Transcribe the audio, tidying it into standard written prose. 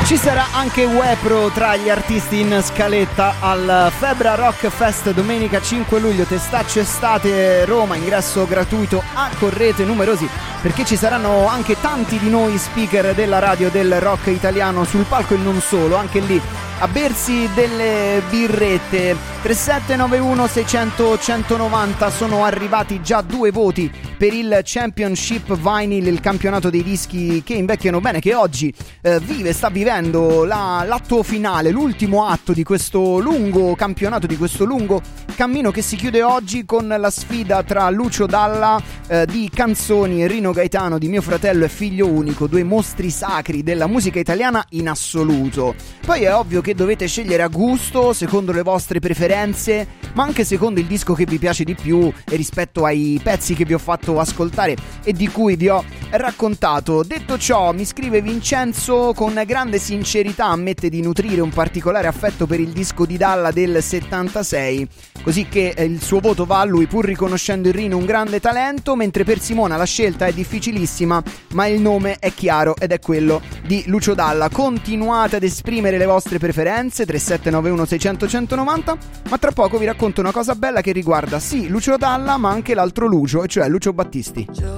Ci sarà anche Wepro tra gli artisti in scaletta al Febra Rock Fest domenica 5 luglio, Testaccio Estate Roma, ingresso gratuito, accorrete numerosi perché ci saranno anche tanti di noi speaker della radio del rock italiano sul palco e non solo, anche lì a bersi delle birrette. 3791 600 190 sono arrivati già 2 voti per il Championship Vinyl, il campionato dei dischi che invecchiano bene, che oggi sta vivendo l'atto finale, l'ultimo atto di questo lungo campionato, di questo lungo cammino che si chiude oggi con la sfida tra Lucio Dalla di Canzoni e Rino Gaetano di Mio fratello e figlio unico, 2 mostri sacri della musica italiana in assoluto. Poi è ovvio che dovete scegliere a gusto, secondo le vostre preferenze, ma anche secondo il disco che vi piace di più e rispetto ai pezzi che vi ho fatto ascoltare e di cui vi ho raccontato. Detto ciò, mi scrive Vincenzo, con grande sincerità ammette di nutrire un particolare affetto per il disco di Dalla del 76, così che il suo voto va a lui, pur riconoscendo il Rino un grande talento, mentre per Simona la scelta è difficilissima, ma il nome è chiaro ed è quello di Lucio Dalla. Continuate ad esprimere le vostre preferenze, 3791 600 190, ma tra poco vi racconto una cosa bella che riguarda sì Lucio Dalla ma anche l'altro Lucio, e cioè Lucio Battisti.